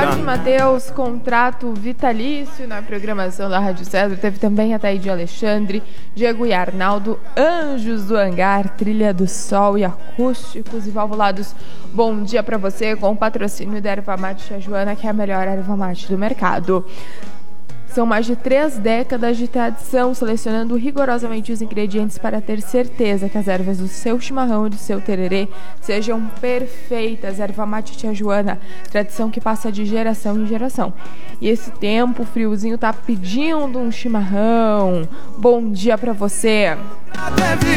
Jorge Mateus, contrato vitalício na programação da Rádio César. Teve também a Taíde Alexandre, Diego e Arnaldo, Anjos do Hangar, Trilha do Sol e Acústicos e Valvulados. Bom dia para você, com o patrocínio da Erva Mate Tia Joana, que é a melhor erva mate do mercado. São mais de 3 décadas de tradição, selecionando rigorosamente os ingredientes para ter certeza que as ervas do seu chimarrão e do seu tererê sejam perfeitas. Erva Mate Tia Joana, tradição que passa de geração em geração. E esse tempo, o friozinho tá pedindo um chimarrão. Bom dia para você!